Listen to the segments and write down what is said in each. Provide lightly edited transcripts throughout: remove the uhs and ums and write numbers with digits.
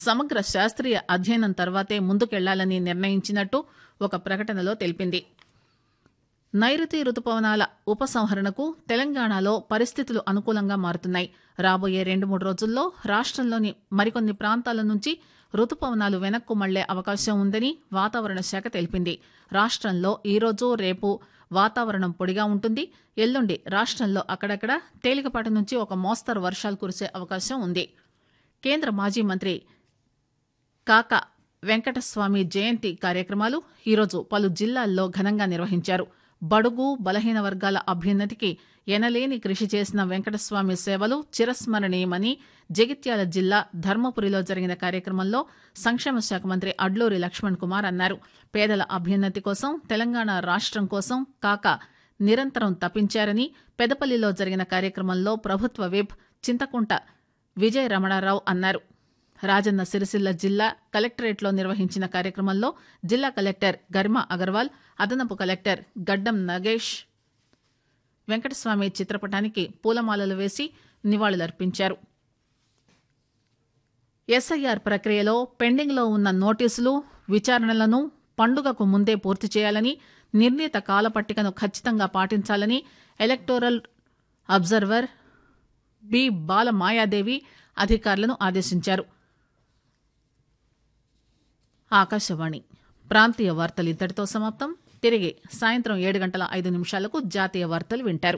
సమగ్ర శాస్త్రీయ అధ్యయనం తర్వాతే ముందుకెళ్లాలని నిర్ణయించినట్టు ఒక ప్రకటనలో తెలిపింది. నైరుతి రుతుపవనాల ఉపసంహరణకు తెలంగాణలో పరిస్థితులు అనుకూలంగా మారుతున్నాయి. రాబోయే 2-3 రోజుల్లో రాష్టంలోని మరికొన్ని ప్రాంతాల నుంచి రుతుపవనాలు వెనక్కు మళ్లే అవకాశం ఉందని వాతావరణ శాఖ తెలిపింది. రాష్టంలో ఈరోజు రేపు వాతావరణం పొడిగా ఉంటుంది. ఎల్లుండి రాష్టంలో అక్కడక్కడ తేలికపాటి నుంచి ఒక మోస్తరు వర్షాలు కురిసే అవకాశం ఉంది. కేంద్ర మాజీ మంత్రి కాకా వెంకటస్వామి జయంతి కార్యక్రమాలు ఈరోజు పలు జిల్లాల్లో ఘనంగా నిర్వహించారు. బడుగు బలహీన వర్గాల అభ్యున్నతికి ఎనలేని కృషి చేసిన వెంకటస్వామి సేవలు చిరస్మరణీయమని జగిత్యాల జిల్లా ధర్మపురిలో జరిగిన కార్యక్రమంలో సంక్షేమ శాఖ మంత్రి అడ్లూరి లక్ష్మణ్ కుమార్ అన్నారు. పేదల అభ్యున్నతి కోసం, తెలంగాణ రాష్ట్రం కోసం కాకా నిరంతరం తపించారని పెదపల్లిలో జరిగిన కార్యక్రమంలో ప్రభుత్వ విప్ చింతకుంట విజయ రమణారావు అన్నారు. రాజన్న సిరిసిల్ల జిల్లా కలెక్టరేట్లో నిర్వహించిన కార్యక్రమంలో జిల్లా కలెక్టర్ గరిమా అగర్వాల్, అదనపు కలెక్టర్ గడ్డం నగేష్ వెంకటస్వామి చిత్రపటానికి పూలమాలలు వేసి నివాళులర్పించారు. ఎస్ఐఆర్ ప్రక్రియలో పెండింగ్లో ఉన్న నోటీసులు, విచారణలను పండుగకు ముందే పూర్తి చేయాలని, నిర్ణీత కాలపట్టికను ఖచ్చితంగా పాటించాలని ఎలక్టోరల్ అబ్జర్వర్ బి బాలమాయాదేవి అధికారులను ఆదేశించారు. ఆకాశవాణి ప్రాంతీయ వార్తలు ఇంతటితో సమాప్తం. తిరిగి సాయంత్రం 7:05 జాతీయ వార్తలు వింటారు.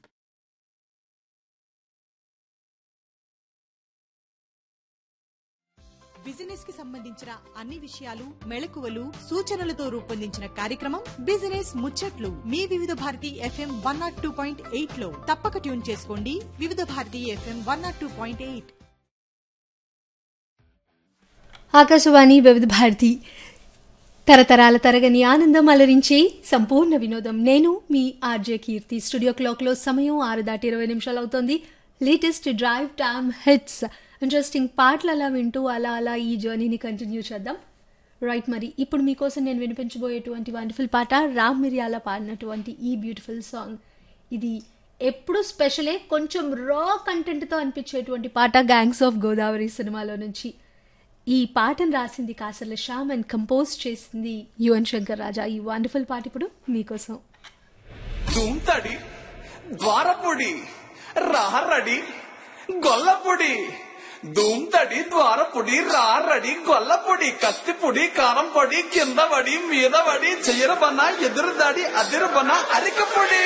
బిజినెస్ కి సంబంధించిన అన్ని విషయాలు, మెళకువలు, సూచనలతో రూపొందించిన కార్యక్రమం బిజినెస్ ముచ్చట్లు మీ వివిధ భారతి FM 102.8 లో తప్పక ట్యూన్ చేసుకోండి. వివిధ భారతి FM 102.8. ఆకాశవాణి వివిధ భారతి తరతరాల తరగని ఆనందం అలరించే సంపూర్ణ వినోదం. నేను మీ ఆర్జే కీర్తి. స్టూడియో క్లాక్ లో సమయం 6:20 అవుతోంది. Latest drive time hits, interesting పాటలు అలా వింటూ అలా ఈ జర్నీని కంటిన్యూ చేద్దాం. రైట్, మరి ఇప్పుడు మీకోసం నేను వినిపించబోయేటువంటి వండర్ఫుల్ పాట రామ్ మిరియాల పాడినటువంటి ఈ బ్యూటిఫుల్ సాంగ్. ఇది ఎప్పుడు స్పెషలే, కొంచెం రా కంటెంట్తో అనిపించేటువంటి పాట. గ్యాంగ్స్ ఆఫ్ గోదావరి సినిమాలో నుంచి ఈ పాటను రాసింది కాసర్ల శ్యామ్ అండ్ కంపోజ్ చేసింది యువన్ శంకర్ రాజా. ఈ వండర్ఫుల్ పాట ఇప్పుడు మీకోసం. దుంతడి ద్వారపుడి రారడి గొల్లపుడి, దుంతడి ద్వారపుడి రారడి గొల్లపుడి, కత్తిపుడి కారం పొడి కింద పడి మీద పడి చెయ్యరబన ఎదురుదాడి అదిరబన అరికపుడి.